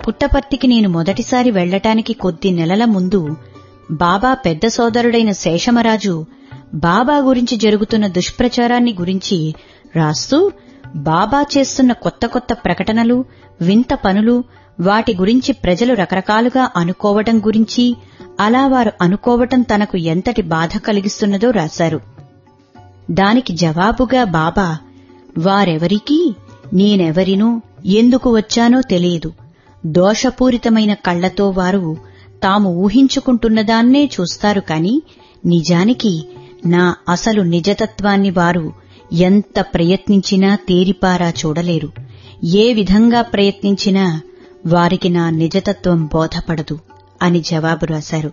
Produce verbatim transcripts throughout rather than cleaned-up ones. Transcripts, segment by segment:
పుట్టపర్తికి నేను మొదటిసారి వెళ్లటానికి కొద్ది నెలల ముందు బాబా పెద్ద సోదరుడైన శేషమరాజు బాబా గురించి జరుగుతున్న దుష్ప్రచారాన్ని గురించి రాస్తూ బాబా చేస్తున్న కొత్త కొత్త ప్రకటనలు, వింత పనులు, వాటి గురించి ప్రజలు రకరకాలుగా అనుకోవటం గురించి, అలా వారు అనుకోవటం తనకు ఎంతటి బాధ కలిగిస్తున్నదో రాశారు. దానికి జవాబుగా బాబా, వారెవరికీ నేనెవరినో ఎందుకు వచ్చానో తెలియదు. దోషపూరితమైన కళ్లతో వారు తాము ఊహించుకుంటున్నదాన్నే చూస్తారు కాని నిజానికి నా అసలు నిజతత్వాన్ని వారు ఎంత ప్రయత్నించినా తేరిపారా చూడలేరు. ఏ విధంగా ప్రయత్నించినా వారికి నా నిజతత్వం బోధపడదు అని జవాబు రాశారు.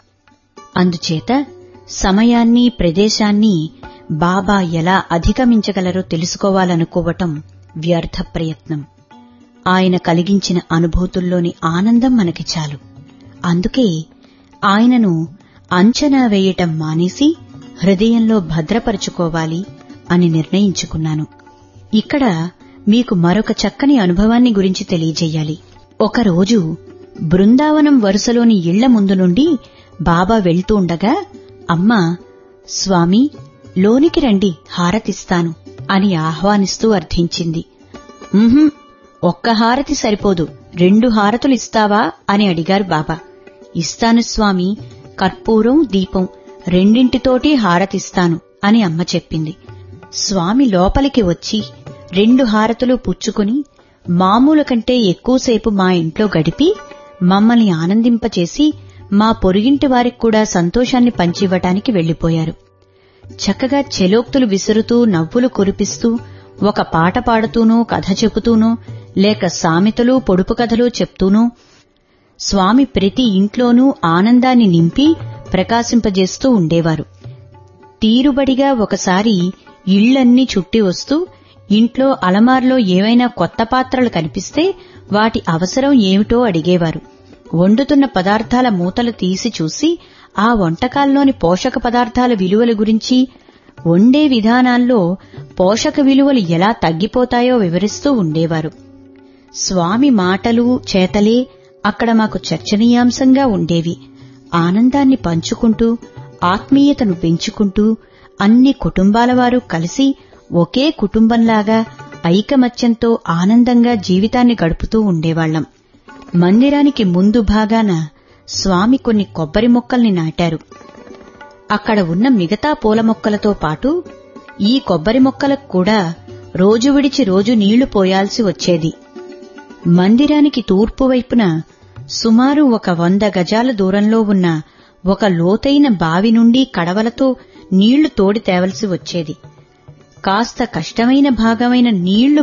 అందుచేత సమయాన్ని, ప్రదేశాన్ని బాబా ఎలా అధిగమించగలరో తెలుసుకోవాలనుకోవటం వ్యర్థ ప్రయత్నం. ఆయన కలిగించిన అనుభూతుల్లోని ఆనందం మనకి చాలు. అందుకే ఆయనను అంచనా వేయటం మానేసి హృదయంలో భద్రపరుచుకోవాలి అని నిర్ణయించుకున్నాను. ఇక్కడ మీకు మరొక చక్కని అనుభవాన్ని గురించి తెలియజేయాలి. ఒకరోజు బృందావనం వరుసలోని ఇళ్ల ముందు నుండి బాబా వెళ్తూ ఉండగా అమ్మ, స్వామీ, లోనికి రండి, హారతిస్తాను అని ఆహ్వానిస్తూ అర్థించింది. ఉహుం, ఒక్క హారతి సరిపోదు, రెండు హారతులు ఇస్తావా అని అడిగారు బాబా. ఇస్తాను స్వామీ, కర్పూరం, దీపం రెండింటితోటి హారతిస్తాను అని అమ్మ చెప్పింది. స్వామి లోపలికి వచ్చి రెండు హారతులు పుచ్చుకుని మామూలు కంటే ఎక్కువసేపు మా ఇంట్లో గడిపి మమ్మల్ని ఆనందింపచేసి మా పొరుగింటి వారికి కూడా సంతోషాన్ని పంచివ్వటానికి వెళ్లిపోయారు. చక్కగా చెలోక్తులు విసురుతూ, నవ్వులు కురిపిస్తూ, ఒక పాట పాడుతూనో, కథ చెబుతూనో, లేక సామెతలు, పొడుపు కథలు చెప్తూనో స్వామి ప్రతి ఇంట్లోనూ ఆనందాన్ని నింపి ప్రకాశింపజేస్తూ ఉండేవారు. తీరుబడిగా ఒకసారి ఇళ్లన్నీ చుట్టి వస్తూ ఇంట్లో అలమార్లో ఏవైనా కొత్త పాత్రలు కనిపిస్తే వాటి అవసరం ఏమిటో అడిగేవారు. వండుతున్న పదార్థాల మూతలు తీసి చూసి ఆ వంటకాల్లోని పోషక పదార్థాల విలువల గురించి, వండే విధానాల్లో పోషక విలువలు ఎలా తగ్గిపోతాయో వివరిస్తూ ఉండేవారు. స్వామి మాటలు, చేతలే అక్కడ మాకు చర్చనీయాంశంగా ఉండేవి. ఆనందాన్ని పంచుకుంటూ, ఆత్మీయతను పెంచుకుంటూ అన్ని కుటుంబాల వారు కలిసి ఒకే కుటుంబంలాగా ఐకమత్యంతో ఆనందంగా జీవితాన్ని గడుపుతూ ఉండేవాళ్లం. మందిరానికి ముందు భాగాన స్వామి కొన్ని కొబ్బరి మొక్కల్ని నాటారు. అక్కడ ఉన్న మిగతా పూల మొక్కలతో పాటు ఈ కొబ్బరి మొక్కలకు కూడా రోజు విడిచి రోజు నీళ్లు పోయాల్సి వచ్చేది. మందిరానికి తూర్పు వైపున సుమారు ఒక వంద గజాల దూరంలో ఉన్న ఒక లోతైన బావి నుండి కడవలతో నీళ్లు తోడి తేవలసి వచ్చేది. కాస్త కష్టమైన భాగమైన నీళ్లు